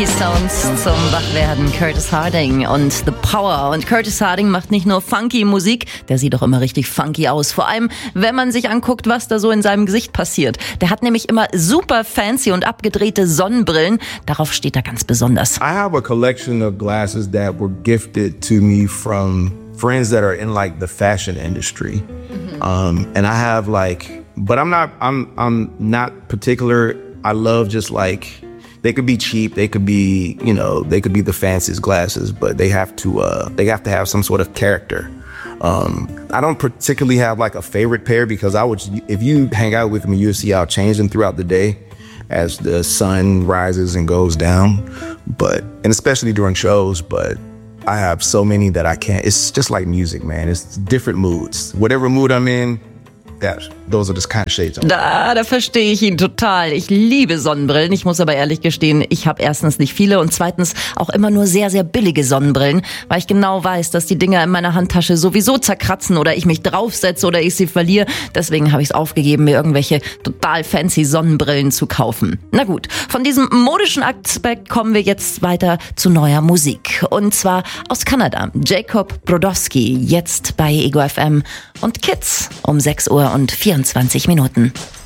Die Sounds zum Wachwerden, Curtis Harding und The Power. Und Curtis Harding macht nicht nur funky Musik, der sieht doch immer richtig funky aus. Vor allem, wenn man sich anguckt, was da so in seinem Gesicht passiert. Der hat nämlich immer super fancy und abgedrehte Sonnenbrillen. Darauf steht er ganz besonders. I have a collection of glasses that were gifted to me from friends that are in like the fashion industry. And I have but I'm not particular. I love just they could be cheap, they could be, they could be the fanciest glasses, but they have to have some sort of character. I don't particularly have a favorite pair because if you hang out with me, you'll see I'll change them throughout the day as the sun rises and goes down, and especially during shows, but I have so many that I can't. It's just like music, man. It's different moods. Whatever mood I'm in, those are just kind of shades. Da verstehe ich ihn total. Ich liebe Sonnenbrillen. Ich muss aber ehrlich gestehen, ich habe erstens nicht viele und zweitens auch immer nur sehr, sehr billige Sonnenbrillen, weil ich genau weiß, dass die Dinger in meiner Handtasche sowieso zerkratzen oder ich mich draufsetze oder ich sie verliere. Deswegen habe ich es aufgegeben, mir irgendwelche total fancy Sonnenbrillen zu kaufen. Na gut, von diesem modischen Aspekt kommen wir jetzt weiter zu neuer Musik. Und zwar aus Kanada. Jacob Brodowski, jetzt bei Ego FM und Kids um 6:24 Uhr.